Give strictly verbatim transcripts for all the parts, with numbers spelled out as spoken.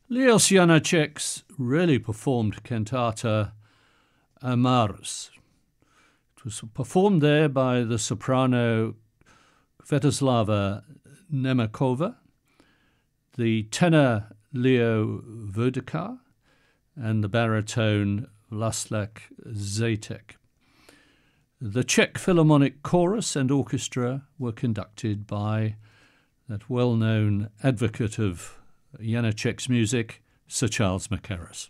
Leos Janáček's really performed cantata Amarus. It was performed there by the soprano Květoslava Nemáková, the tenor Leo Vodekar, and the baritone Václav Žáček. The Czech Philharmonic Chorus and Orchestra were conducted by that well-known advocate of Janáček's music, Sir Charles Mackerras.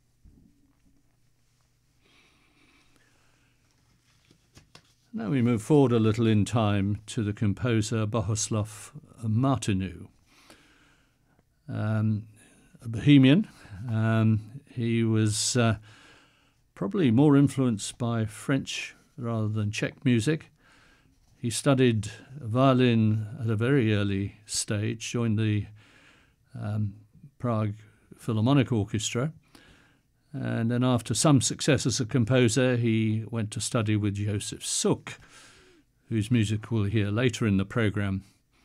Now we move forward a little in time to the composer Bohuslav Martinů. Um, a Bohemian, um, he was uh, probably more influenced by French rather than Czech music. He studied violin at a very early stage, joined the um, Prague Philharmonic Orchestra, and then after some success as a composer, he went to study with Josef Suk, whose music we'll hear later in the programme.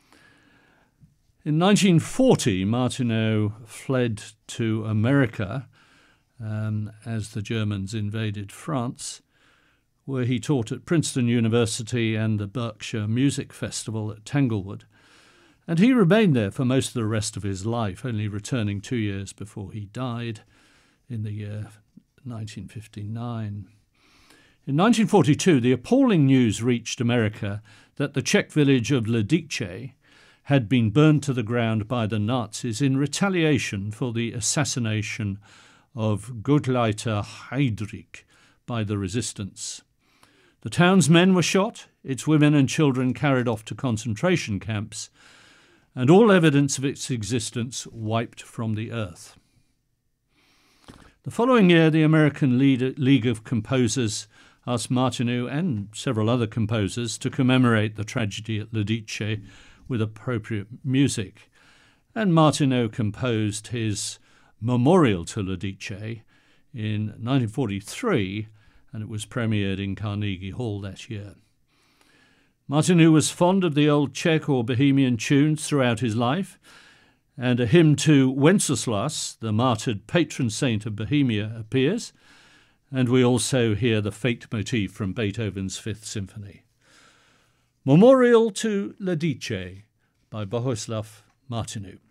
In nineteen forty, Martinů fled to America um, as the Germans invaded France, where he taught at Princeton University and the Berkshire Music Festival at Tanglewood. And he remained there for most of the rest of his life, only returning two years before he died in the year nineteen fifty-nine. In nineteen forty-two, the appalling news reached America that the Czech village of Lidice had been burned to the ground by the Nazis in retaliation for the assassination of Gauleiter Heydrich by the resistance. The town's men were shot, its women and children carried off to concentration camps, and all evidence of its existence wiped from the earth. The following year, the American League of Composers asked Martinů and several other composers to commemorate the tragedy at Lidice with appropriate music, and Martinů composed his Memorial to Lidice in nineteen forty-three, and it was premiered in Carnegie Hall that year. Martinů was fond of the old Czech or Bohemian tunes throughout his life, and a hymn to Wenceslas, the martyred patron saint of Bohemia, appears, and we also hear the Fate motif from Beethoven's Fifth Symphony. Memorial to Lidice by Bohuslav Martinů.